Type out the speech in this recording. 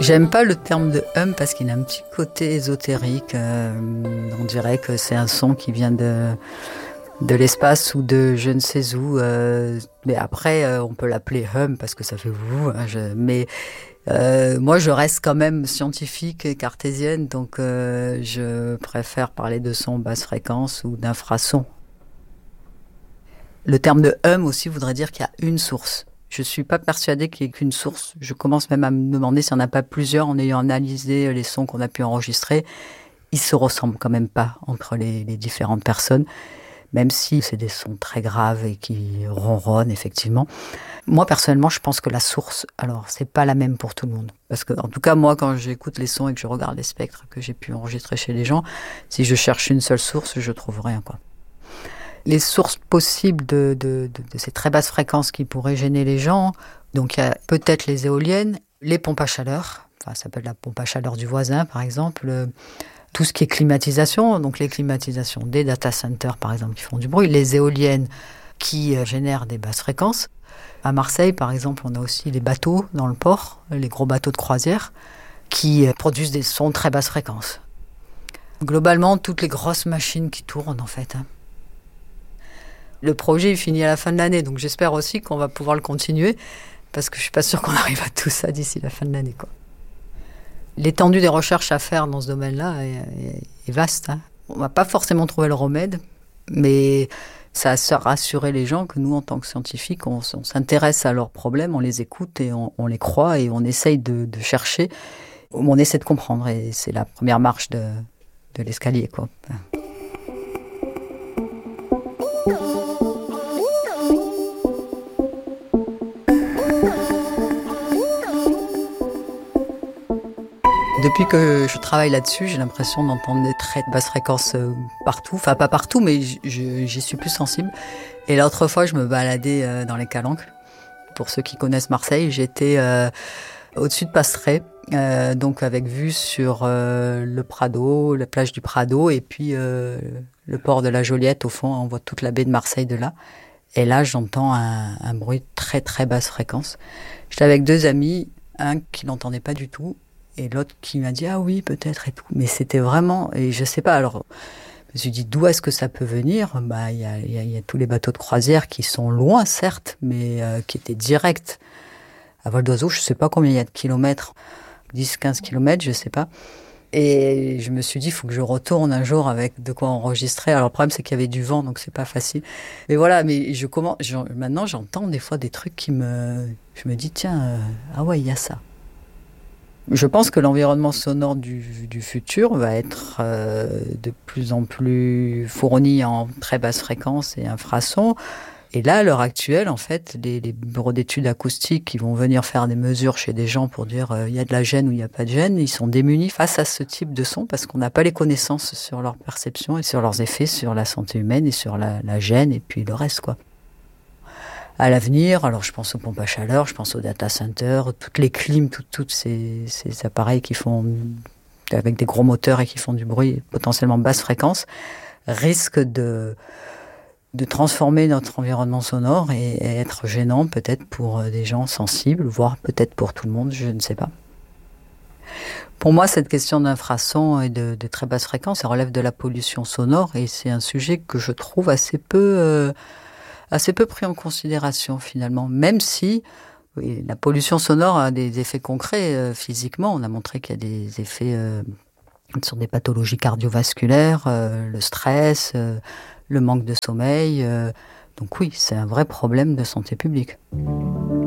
J'aime pas le terme de hum parce qu'il a un petit côté ésotérique. On dirait que c'est un son qui vient de l'espace ou de je ne sais où. Mais après, on peut l'appeler hum parce que ça fait vous. Mais moi, je reste quand même scientifique et cartésienne, donc je préfère parler de son basse fréquence ou d'infrasons. Le terme de hum aussi voudrait dire qu'il y a une source. Je suis pas persuadée qu'il n'y ait qu'une source. Je commence même à me demander s'il n'y en a pas plusieurs en ayant analysé les sons qu'on a pu enregistrer. Ils se ressemblent quand même pas entre les différentes personnes, même si c'est des sons très graves et qui ronronnent effectivement. Moi personnellement, je pense que la source, alors c'est pas la même pour tout le monde. Parce que en tout cas, moi quand j'écoute les sons et que je regarde les spectres que j'ai pu enregistrer chez les gens, si je cherche une seule source, je trouve rien, quoi. Les sources possibles de ces très basses fréquences qui pourraient gêner les gens. Donc il y a peut-être les éoliennes, les pompes à chaleur, enfin ça peut être la pompe à chaleur du voisin par exemple, tout ce qui est climatisation, donc les climatisations des data centers par exemple qui font du bruit, les éoliennes qui génèrent des basses fréquences. À Marseille par exemple, on a aussi les bateaux dans le port, les gros bateaux de croisière qui produisent des sons très basses fréquences. Globalement, toutes les grosses machines qui tournent en fait. Le projet est fini à la fin de l'année, donc j'espère aussi qu'on va pouvoir le continuer, parce que je suis pas sûre qu'on arrive à tout ça d'ici la fin de l'année, quoi. L'étendue des recherches à faire dans ce domaine-là est vaste. On va pas forcément trouver le remède, mais ça a rassuré les gens que nous, en tant que scientifiques, on s'intéresse à leurs problèmes, on les écoute et on les croit et on essaye de chercher, on essaie de comprendre, et c'est la première marche de l'escalier, quoi. Depuis que je travaille là-dessus, j'ai l'impression d'entendre des très basses fréquences partout. Enfin, pas partout, mais j'y suis plus sensible. Et l'autre fois, je me baladais dans les Calanques. Pour ceux qui connaissent Marseille, j'étais au-dessus de Pastré, donc avec vue sur le Prado, la plage du Prado, et puis le port de la Joliette. Au fond, on voit toute la baie de Marseille de là. Et là, j'entends un bruit de très très basse fréquence. J'étais avec deux amis, un qui n'entendait pas du tout, et l'autre qui m'a dit « Ah oui, peut-être » et tout. Mais c'était vraiment... Et je sais pas, alors... Je me suis dit, d'où est-ce que ça peut venir ? Il y a tous les bateaux de croisière qui sont loin, certes, mais qui étaient directs. À vol d'oiseau, je sais pas combien il y a de kilomètres. 10, 15 kilomètres, je sais pas. Et je me suis dit, il faut que je retourne un jour avec de quoi enregistrer. Alors, le problème, c'est qu'il y avait du vent, donc c'est pas facile. Mais voilà, mais maintenant, j'entends des fois des trucs je me dis, tiens, ah ouais, il y a ça. Je pense que l'environnement sonore du futur va être de plus en plus fourni en très basse fréquence et infrasons. Et là, à l'heure actuelle, en fait, les bureaux d'études acoustiques qui vont venir faire des mesures chez des gens pour dire il y a de la gêne ou il n'y a pas de gêne, ils sont démunis face à ce type de son parce qu'on n'a pas les connaissances sur leur perception et sur leurs effets sur la santé humaine et sur la gêne et puis le reste, quoi. À l'avenir, alors je pense aux pompes à chaleur, je pense aux data centers, toutes les clims, toutes ces appareils qui font avec des gros moteurs et qui font du bruit potentiellement basse fréquence, risquent de transformer notre environnement sonore et être gênant peut-être pour des gens sensibles, voire peut-être pour tout le monde, je ne sais pas. Pour moi, cette question d'infrasons et de très basse fréquence, ça relève de la pollution sonore et c'est un sujet que je trouve assez peu pris en considération finalement, même si oui, la pollution sonore a des effets concrets physiquement. On a montré qu'il y a des effets sur des pathologies cardiovasculaires, le stress, le manque de sommeil. Donc oui, c'est un vrai problème de santé publique.